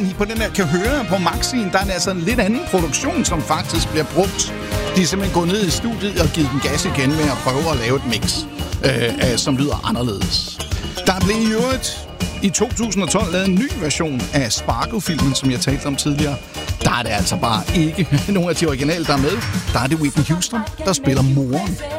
I på den her kan høre på Maxien, der er det altså en lidt anden produktion, som faktisk bliver brugt. De er simpelthen gået ned i studiet og givet den gas igen med at prøve at lave et mix, som lyder anderledes. Der blev i øvrigt i 2012 lavet en ny version af Spargo-filmen, som jeg talte om tidligere. Der er det altså bare ikke nogen af de originale, der er med. Der er det Whitney Houston, der spiller moren.